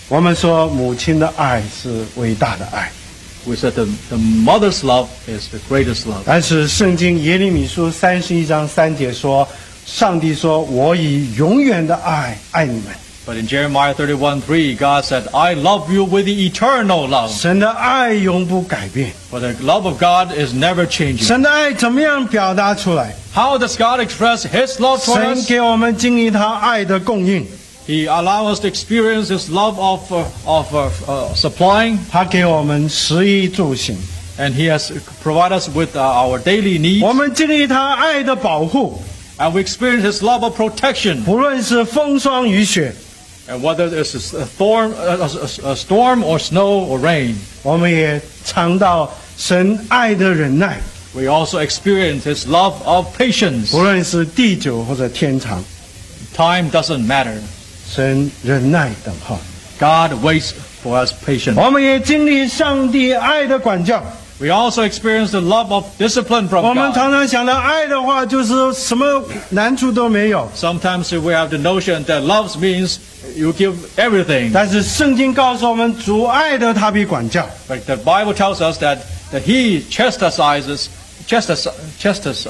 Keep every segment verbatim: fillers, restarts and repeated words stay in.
我们说母亲的爱是伟大的爱， We said the, the mother's love is the greatest love. 但是圣经耶利米书三十一章三节说，上帝说：“我以永远的爱爱你们。” But in Jeremiah thirty-one three, God said, I love you with the eternal love. 神的爱永不改变。 For the love of God is never changing. 神的爱怎么样表达出来？ How does God express His love toward 神 us? 给我们经历他爱的供应， He allows us to experience His love of, uh, of uh, uh, supplying, 他给我们食衣住行， and He has provided us with uh, our daily needs. 我们经历他爱的保护， And we experience His love of protection. 不论是风霜雨雪， And whether it's a, storm, a, a, a storm or snow or rain, 我们也尝到神爱的忍耐， we also experience His love of patience. 不论是地久或者天长， Time doesn't matter. 神忍耐等候。 God waits for us patiently. 我们也经历上帝爱的管教。 We also experience the love of discipline 我 from 们 God. 常常想到爱的话，就是什么难处都没有。 Sometimes we have the notion that love means you give everything. 但是圣经告诉我们，主爱的他必管教。 But the Bible tells us that, that He chastises, chastises, chastises,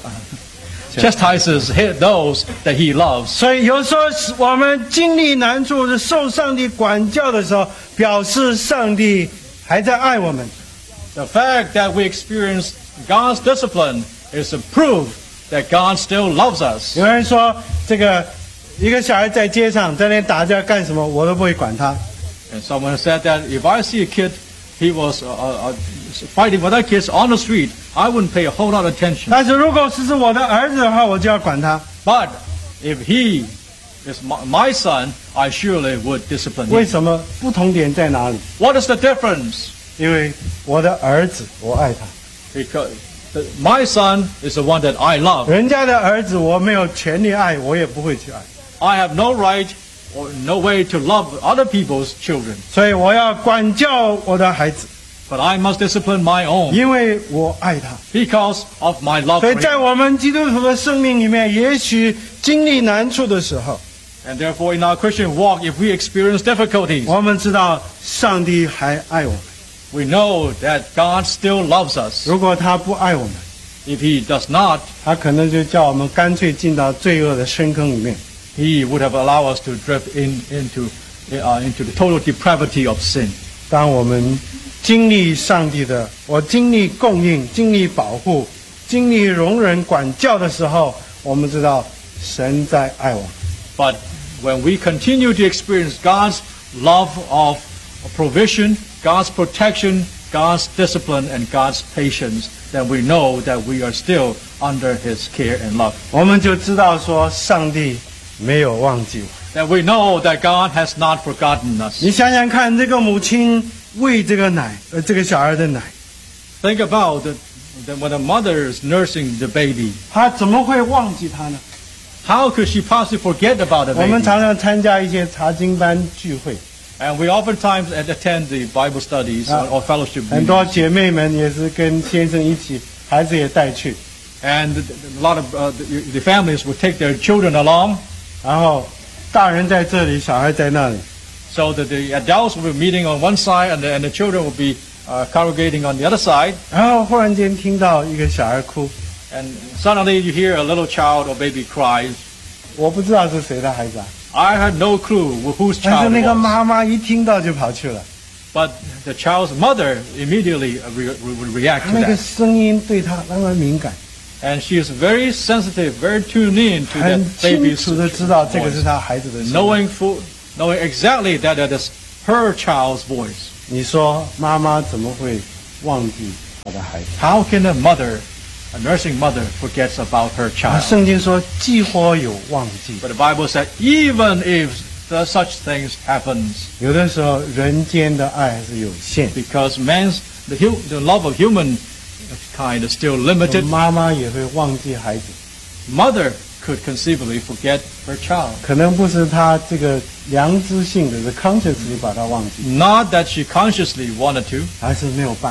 chastises those that He loves. 所以有时候我们经历难处、受上帝管教的时候，表示上帝还在爱我们。 The fact that we experience God's discipline is a proof that God still loves us. 有人说，这个一个小孩在街上在那打架干什么，我都不会管他。 And someone said that if I see a kid, he was uh, uh, fighting with other kids on the street, I wouldn't pay a whole lot of attention. 但是如果是是我的儿子的话，我就要管他。 But if he is my, my son, I surely would discipline 为 him. 什么？不同点在哪里？ What is the difference? 因为我的儿子，我爱他； Because the, my son is the one that I love. 人家的儿子，我没有权利爱，我也不会去爱。 I have no right or no way to love other people's children. 所以我要管教我的孩子， But I must discipline my own 因为我爱他。 because of my love 所以 for 在 him. 我们基督徒的生命里面，也许经历难处的时候， And therefore in our Christian walk, if we experience difficulties, 我们知道上帝还爱我们。 we know that God still loves us. 如果他不爱我们， If He does not, 他可能就叫我们干脆进到罪恶的深坑里面。 He would have allowed us to drift in, into, uh, into the total depravity of sin. 当我们经历上帝的，我经历供应、经历保护、经历容忍、管教的时候，我们知道神在爱我们。 But when we continue to experience God's love of provision, God's protection, God's discipline, and God's patience, then we know that we are still under His care and love. 我们就知道说，上帝没有忘记我。 That we know that God has not forgotten us. 你想想看，这个母亲喂这个奶，呃，这个小孩的奶， Think about the, the, when a mother is nursing the baby. 她怎么会忘记他呢？ How could she possibly forget about the 我们 baby? 常常参加一些查经班聚会， And we oftentimes attend the Bible studies or, or fellowship 很多 meetings. 姐妹们也是跟先生一起，孩子也带去， And a lot of uh, the, the families would take their children along, 然后大人在这里，小孩在那里。 so that the adults will be meeting on one side and the, and the children will be uh, congregating on the other side. 然后忽然间听到一个小孩哭， And suddenly you hear a little child or baby cries. 我不知道是谁的孩子啊， I had no clue whose 但是 child 那 it 个 was. 妈妈一听到就跑去了， But the child's mother immediately re- would react 她 to 那个 that. 声音对她那么敏感， And she is very sensitive, very tuned in to 很 that 清 baby's 楚的知道这个 voice. 是她孩子的声音。 Knowing, full, knowing exactly that that is her child's voice. 你说妈妈怎么会忘记她的孩子？ How can a mother, a nursing mother, forgets about her 啊 child? 圣经说，既或有忘记， But the Bible said, even if the, such things happens, 有的时候人间的爱还是有限， because man's the, hu- the love of humankind is still limited, 妈妈也会忘记孩子， mother could conceivably forget her child. 可能不是她这个良知性的，是 consciously 把她忘记， Not that she consciously wanted to, 还是没有办法。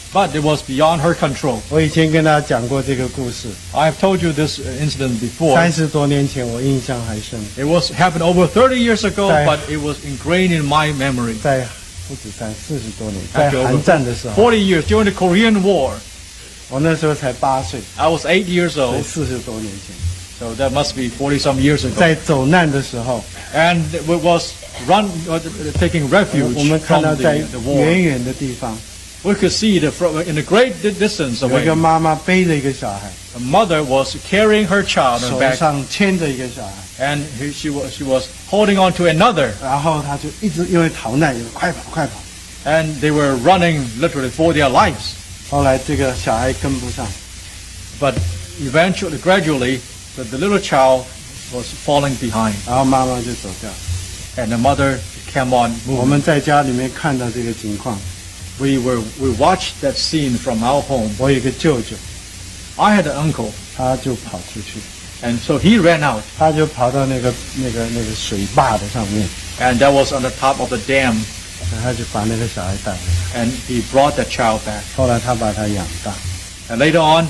but it was beyond her control. 我以前跟大家讲过这个故事， I have told you this incident before. 三十多年前我印象还深， It was happened over thirty years ago, Right. but it was ingrained in my memory. 在不止三四十多年，在 Actually, 韩 over 战的时候， forty years during the Korean War. 我那时候才八岁， I was eight years 所以 old, 四十多年前， so that must be forty some years ago. 在走难的时候， And it was run uh, taking refuge 我们看 from 到在 the, the 远 war. 远的地方， We could see the from in a great di- distance 有一 away. 个妈妈背着一个小孩， A mother was carrying her child on 手 her back, 上牵着一个小孩， and he, she was she was holding on to another, 然后他就一直因为逃难，快跑快跑。 and they were running literally for their lives. 后来这个小孩跟不上， But eventually, gradually, the, the little child was falling behind, 然后妈妈就走掉。 and the mother came on 我 moving. 们在家里面看到这个情况， We were we watched that scene from our home. 我有一个舅舅， I had an uncle, 他就跑出去， and so he ran out, 他就跑到那个那个那个水坝的上面， and that was on the top of the dam, 他就把那个小孩带回来。 and he brought that child back. 后来他把他养大， And later on,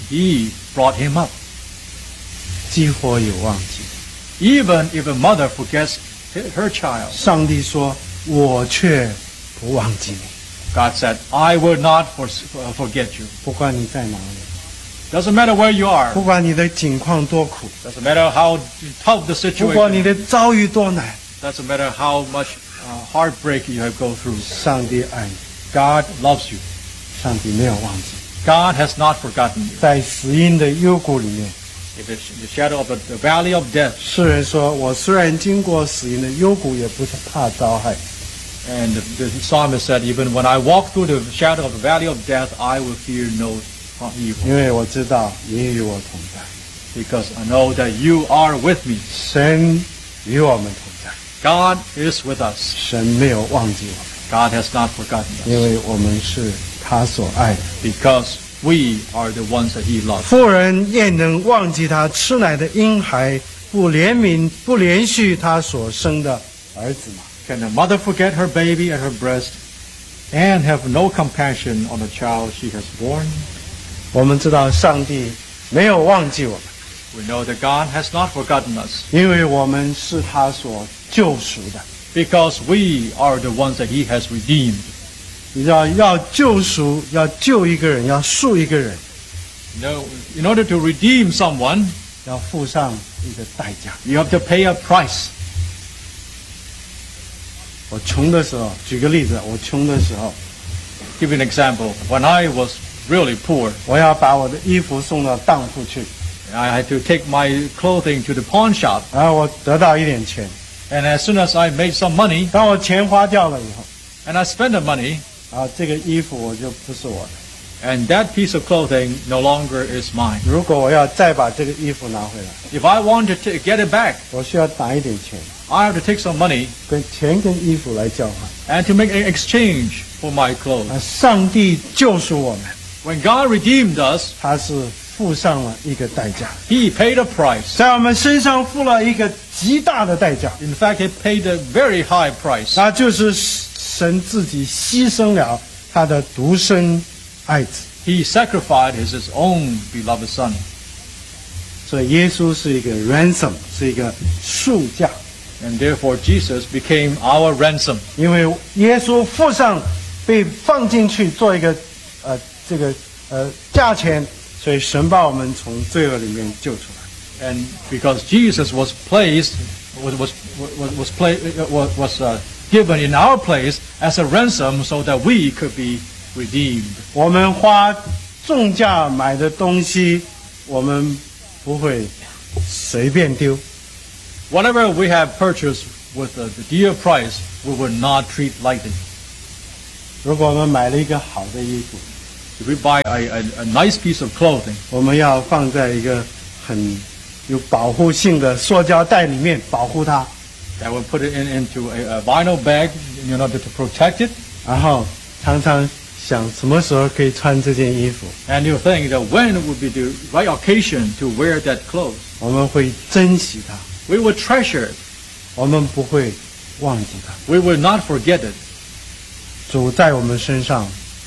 he brought him up. 几乎有忘记。 Even if a mother forgets her- her child, 上帝说：“我却不忘记你， God said, I will not for, uh, forget you. 不管你在哪里， Doesn't matter where you are. 不管你的境况多苦， Doesn't matter how tough the 不管你 situation. 的遭遇多难， Doesn't matter how much uh, heartbreak you have go through. 上帝爱你， God loves you. 上帝没有忘记。 God has not forgotten you. 在死荫的幽谷里面， If it's the shadow of the, the valley of death, 诗人说：“我虽然经过死荫的幽谷，也不是怕遭害， and the, the psalmist said, even when I walk through the shadow of the valley of death, I will fear no evil, 因为我知道你与我同在， because I know that you are with me. 神与我们同在， God is with us. 神没有忘记我们， God has not forgotten 因 us, 为我们是他所爱的。 because we are the ones that He loves. 妇人焉能忘记她吃奶的婴孩，不怜悯、不怜恤她所生的儿子吗？” Can a mother forget her baby at her breast and have no compassion on the child she has born? 我们知道上帝没有忘记我们， We know that God has not forgotten us, 因为我们是他所救赎的。 because we are the ones that He has redeemed. 你知道，要救赎，要救一个人，要赎一个人， You know, in order to redeem someone, 要付上一个代价。 you have to pay a price. 我穷的时候，举个例子，我穷的时候， Give you an example. When I was really poor, 我要把我的衣服送到当铺去， I had to take my clothing to the pawn shop, 然后我得到一点钱。 and as soon as I made some money 当我钱花掉了以后， and I spent the money, 然后这个衣服我就不是我的。 and that piece of clothing no longer is mine. 如果我要再把这个衣服拿回来， If I want to t- get it back, 我需要打一点钱， I have to take some money 跟钱跟衣服来交换。 and to make an exchange for my clothes. 啊，上帝救赎我们， When God redeemed us, 他是付上了一个代价， He paid a price. 在我们身上付了一个极大的代价， In fact, He paid a very high price. 那就是神自己牺牲了他的独生爱子。 He sacrificed His own beloved Son. 所以耶稣是一个 ransom， 是一个赎价， And therefore Jesus became our ransom. 因为耶稣付上被放进去做一个呃这个呃价钱，所以神把我们从罪恶里面救出来。 And because Jesus was placed, was was was was, play, was, was uh, given in our place as a ransom, so that we could be redeemed. 我们花重价买的东西，我们不会随便丢。 Whatever we have purchased with a, the dear price, we will not treat lightly. 如果我们买了一个好的衣服， If we buy a, a, a nice piece of clothing, 我们要放在一个很有保护性的塑胶袋里面保护它， that will put it in, into a, a vinyl bag in order to protect it. 然后常常想什么时候可以穿这件衣服， And you think that when would be the right occasion to wear that clothes? 我们会珍惜它， We will treasure it. 我们不会忘记它。 We will not forget it. 主在我们身上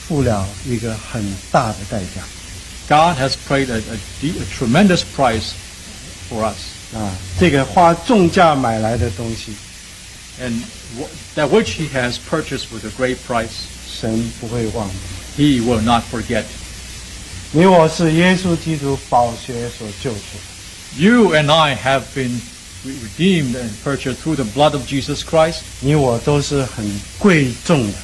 付了一个很大的代价。 God has paid a, a, a tremendous price for us. 啊，这个花重价买来的东西， And that which he has purchased with a great price, 神不会忘记。 he will not forget. 你我是耶稣基督宝血所救赎的， You and I have been redeemed and purchased through the blood of Jesus Christ. 你我都是很贵重的，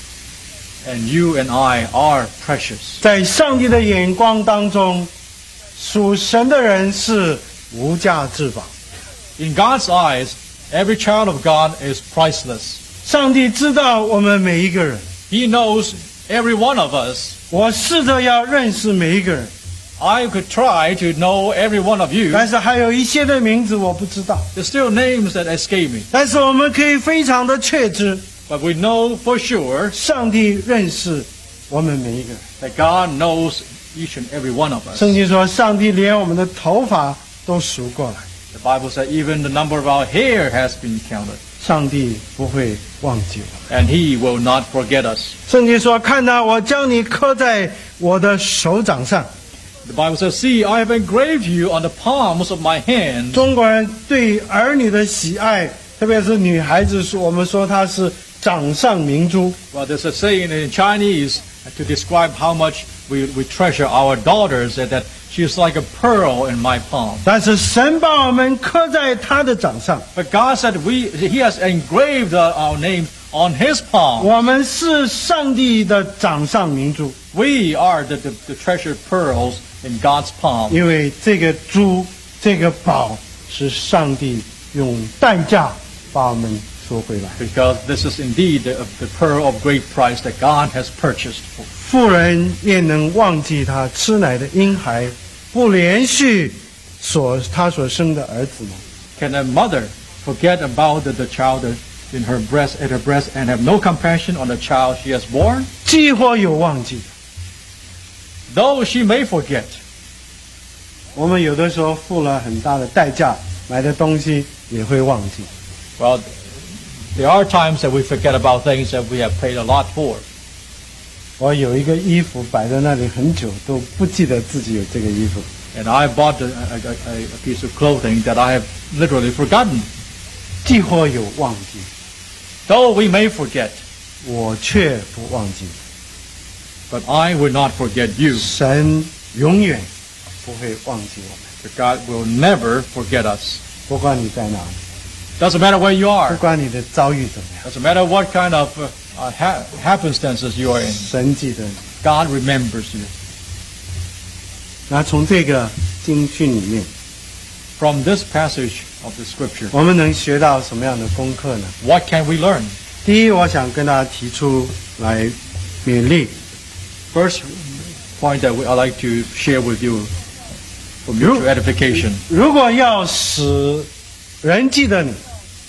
And you and I are precious. 在上帝的眼光当中，属神的人是无价之宝。 In God's eyes, every child of God is priceless. 上帝知道我们每一个人， He knows every one of us. 我试着要认识每一个人， I could try to know every one of you. 但是还有一些的名字我不知道。 There's still names that escape me. 但是我们可以非常的确知， But we know for sure 上帝认识我们每一个人。 that God knows each and every one of us. 圣经说，上帝连我们的头发都数过来， The Bible says even the number of our hair has been counted. 上帝不会忘记我们。 And He will not forget us. 圣经说：“看哪，我将你刻在我的手掌上。 The Bible says, See, I have engraved you on the palms of my hand. ” 中国人对儿女的喜爱，特别是女孩子说，我们说她是掌上明珠。 Well, there's a saying in Chinese to describe how much we, we treasure our daughters, that, that she's like a pearl in my palm. 但是神把我们刻在他的掌上， But God said we, He has engraved uh, our names on His palm. 我们是上帝的掌上明珠， We are the, the, the treasured pearls in God's palm. 因为这个珠、这个宝是上帝用代价把我们赎回来。 Because this is indeed the, the pearl of great price that God has purchased. 妇人也能忘记她吃奶的婴孩，不连续所她所生的儿子吗？ Can a mother forget about the, the child in her breast, at her breast, and have no compassion on the child she has born? 几乎有忘记。 Though she may forget, 我们有的时候付了很大的代价买的东西也会忘记。 well, there are times that we forget about things that we have paid a lot for. 我有一个衣服摆在那里很久，都不记得自己有这个衣服。 And I bought a, a, a, a piece of clothing that I have literally forgotten. 几乎有忘记， Though we may forget, 我却不忘记。 but I will not forget you. 神永远不会忘记我们， But God will never forget us. 不管你在哪里， Doesn't matter where you 不 are. 管你的遭遇怎么样， Doesn't matter what kind of uh, uh, ha- happenstances you are in. 神记得你。 God remembers you. 那从这个经训里面， From this passage of the Scripture, 我们能学到什么样的功课呢？ what can we learn? 第一，我想跟大家提出来勉励。 First point that we, I'd like to share with you for mutual edification. 如果要使人记得你，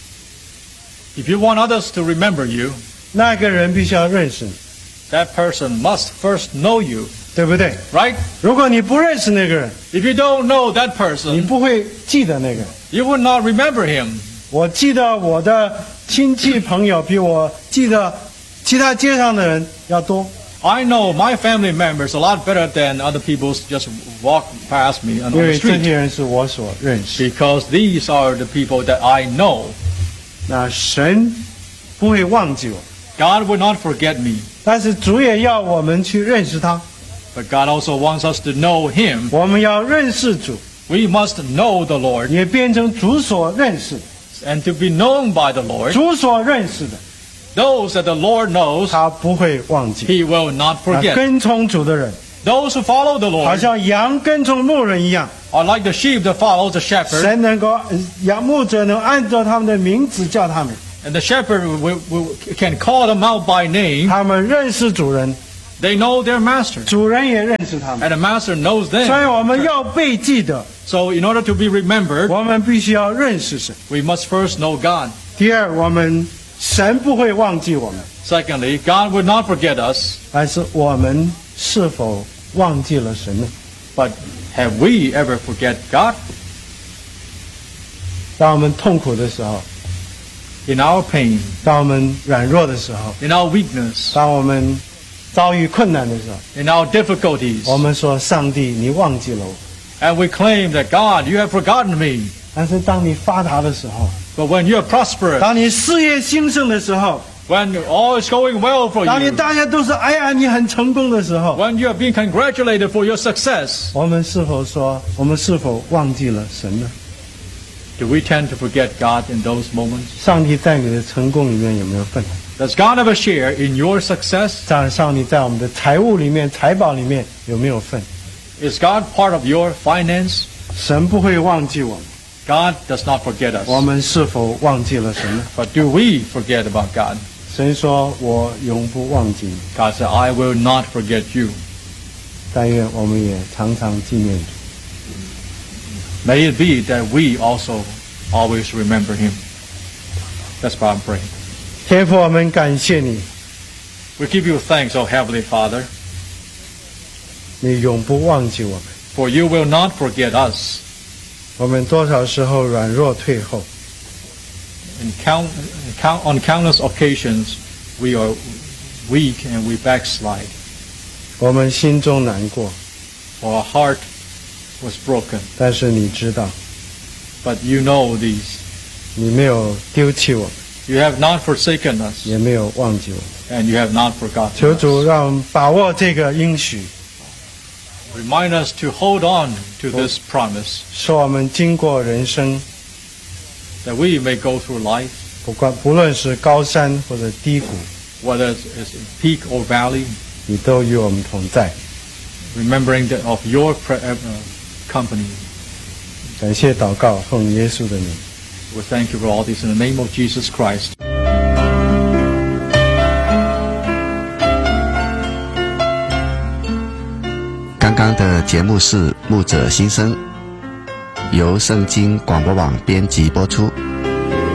If you want others to remember you, 那个人必须要认识你， that person must first know you, 对不对？ right? 如果你不认识那个人， If you don't know that 你 person, 不会记得那个人。 you will not remember him. 我记得我的亲戚朋友比我记得其他街上的人要多， I know my family members a lot better than other people just walk past me on 因 the 为这 street. 些人是我所认识。 Because these are the people that I know. 那神不会忘记我， God will not forget me. 但是主也要我们去认识他， But God also wants us to know Him. 我们要认识主， We must know the Lord 也变成主所认识的， and to be known by the Lord. 主所认识的， Those that the Lord knows, 他不会忘记。 He will not 那 forget. 跟从主的人， Those who follow the 好 Lord 像羊跟从牧人一样， are like the sheep that follows the shepherd, 神能够羊牧者能按照他们的名字叫他们， and the shepherd will, will, can call them out by name. 他们认识主人， They know their master, 主人也认识他们， and the master knows 所以 them. 我们要被记得， So in order to be remembered, 我们必须要认识神。 we must first know God. 第二，我们神不会忘记我们， Secondly, God will not forget us, 但是我们是否忘记了神呢？ but have we ever forget God? 当我们痛苦的时候， In our pain, 当我们软弱的时候， in our weakness, 当我们遭遇困难的时候， in our difficulties. 我们说上帝你忘记了我。 And we claim that, God, you have forgotten me. 但是当你发达的时候， But when you're prosperous, 当你事业兴盛的时候， when all is going well for 当你 you, 大家都说哎呀你很成功的时候， when you are being congratulated for your success, 我们是否说我们是否忘记了神呢？ do we tend to forget God in those moments? 上帝在你的成功里面有没有份？ Does God have a share in your success? 在上帝在我们的财务里面、财宝里面有没有份？ Is God part of your finance? 神不会忘记我们， God does not forget us. 我们是否忘记了神呢？ But do we forget about God? 神说：“我永不忘记你。 God said, I will not forget you. ” 但愿我们也常常纪念主。 May it be that we also always remember him. That's why I'm praying. 天父，我们感谢你， We give you thanks, O Heavenly Father, 你永不忘记我们。 for you will not forget us. 我们多少时候软弱退后， In count, count, on countless occasions, we are weak and we backslide. 我们心中难过， For our heart was broken. 但是你知道， But you know these. 你没有丢弃我们， You have not forsaken us, 也没有忘记我们。 and you have not forgotten 求主 us. 让我们把握这个应许， Remind us to hold on to this promise, 使我们经过人生， that we may go through life, 不管不论是高山或者低谷， whether it's in peak or valley, 你都与我们同在。 remembering that of your pre- uh, company. 感谢祷告，奉耶稣的名。 We thank you for all this in the name of Jesus Christ. 刚刚的节目是牧者心声，由圣经广播网编辑播出。